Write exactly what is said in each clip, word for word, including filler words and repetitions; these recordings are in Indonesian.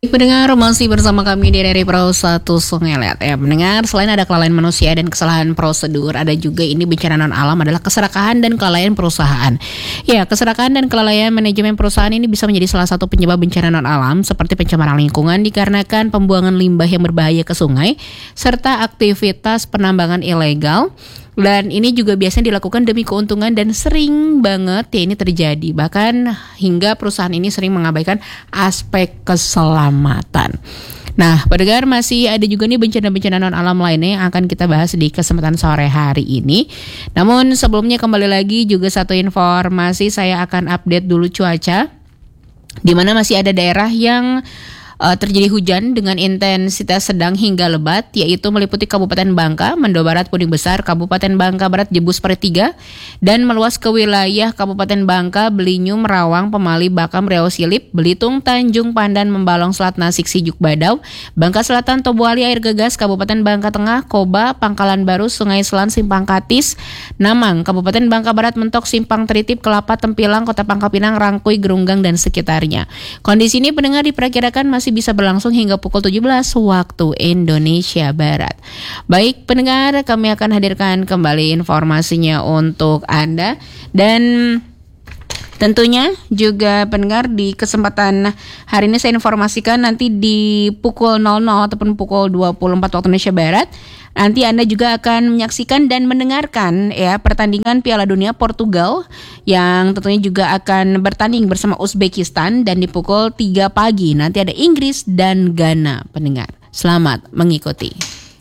Pendengar masih bersama kami di dari Perahu Satu Sungai Liat ya. Pendengar, selain ada kelalaian manusia dan kesalahan prosedur, ada juga ini bencana non alam adalah keserakahan dan kelalaian perusahaan. Ya, keserakahan dan kelalaian manajemen perusahaan ini bisa menjadi salah satu penyebab bencana non alam seperti pencemaran lingkungan dikarenakan pembuangan limbah yang berbahaya ke sungai serta aktivitas penambangan ilegal. Dan ini juga biasanya dilakukan demi keuntungan dan sering banget ya ini terjadi. Bahkan hingga perusahaan ini sering mengabaikan aspek keselamatan. Nah, pendengar, masih ada juga nih bencana-bencana non alam lainnya yang akan kita bahas di kesempatan sore hari ini. Namun sebelumnya kembali lagi juga satu informasi, saya akan update dulu cuaca. Di mana masih ada daerah yang Uh, terjadi hujan dengan intensitas sedang hingga lebat, yaitu meliputi Kabupaten Bangka, Mendo Barat, Puning Besar, Kabupaten Bangka Barat, Jebu Sepertiga, dan meluas ke wilayah Kabupaten Bangka, Belinyu, Merawang, Pemali, Bakam, Riau Silip, Belitung, Tanjung Pandan, Membalong, Selat Nasik, Sijuk Badau, Bangka Selatan, Tobuali, Air Gegas, Kabupaten Bangka Tengah, Koba, Pangkalan Baru, Sungai Selan, Simpang Katis, Namang, Kabupaten Bangka Barat, Mentok, Simpang Tritip, Kelapa, Tempilang, Kota Pangkal Pinang, Rangkuy, Gerunggang, dan sekitarnya. Kondisi ini pendengar diperkirakan masih bisa berlangsung hingga pukul tujuh belas waktu Indonesia Barat. Baik pendengar, kami akan hadirkan kembali informasinya untuk Anda. Dan tentunya juga pendengar, di kesempatan hari ini saya informasikan nanti di pukul nol nol ataupun pukul dua puluh empat waktu Indonesia Barat, nanti Anda juga akan menyaksikan dan mendengarkan ya pertandingan Piala Dunia Portugal yang tentunya juga akan bertanding bersama Uzbekistan, dan di pukul tiga pagi nanti ada Inggris dan Ghana. Pendengar, selamat mengikuti.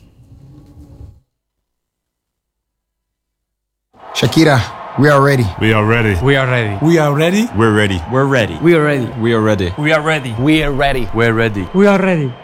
Shakira, we are ready. We are ready. We are ready. We are ready. We're ready. We're ready. We are ready. We are ready. We are ready. We are ready. We're ready. We are ready.